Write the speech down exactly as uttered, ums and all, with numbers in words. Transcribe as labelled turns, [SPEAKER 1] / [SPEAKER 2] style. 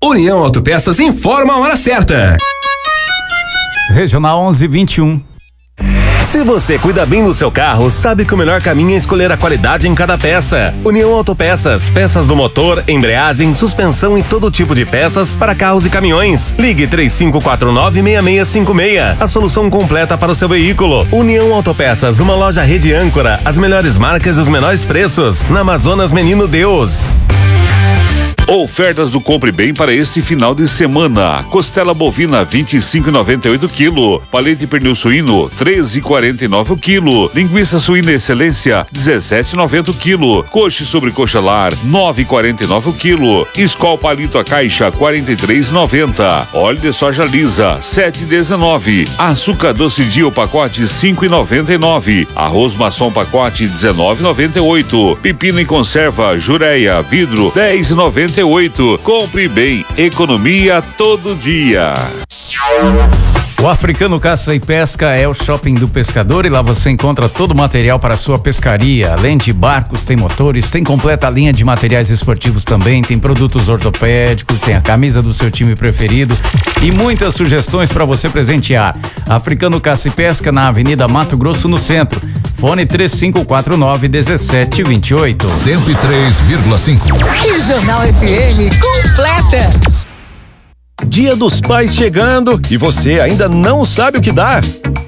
[SPEAKER 1] União Autopeças informa a hora certa.
[SPEAKER 2] Regional onze vinte e um.
[SPEAKER 3] Se você cuida bem do seu carro, sabe que o melhor caminho é escolher a qualidade em cada peça. União Autopeças, peças do motor, embreagem, suspensão e todo tipo de peças para carros e caminhões. Ligue três cinco quatro nove, seis seis cinco seis, a solução completa para o seu veículo. União Autopeças, uma loja rede âncora, as melhores marcas e os menores preços, na Amazonas Menino Deus.
[SPEAKER 4] Ofertas do Compre Bem para este final de semana. Costela bovina vinte e cinco reais e noventa e oito quilo. Palete pernil suíno treze reais e quarenta e nove o quilo. Linguiça suína excelência dezessete reais e noventa o quilo. Coxa sobre coxelar nove reais e quarenta e nove o quilo. Skol palito a caixa quarenta e três reais e noventa. Óleo de soja lisa sete reais e dezenove. Açúcar doce dia o pacote cinco reais e noventa e nove. Arroz maçom pacote dezenove reais e noventa e oito. Pepino em conserva Jureia vidro dez reais e noventa e oito. Compre Bem, economia todo dia.
[SPEAKER 2] O Africano Caça e Pesca é o shopping do pescador e lá você encontra todo o material para a sua pescaria. Além de barcos, tem motores, tem completa linha de materiais esportivos também, tem produtos ortopédicos, tem a camisa do seu time preferido e muitas sugestões para você presentear. Africano Caça e Pesca na Avenida Mato Grosso, no centro. Fone três cinco quatro nove, um sete dois oito.
[SPEAKER 5] cento e três vírgula cinco.
[SPEAKER 6] Regional F M completa.
[SPEAKER 3] Dia dos Pais chegando e você ainda não sabe o que dar?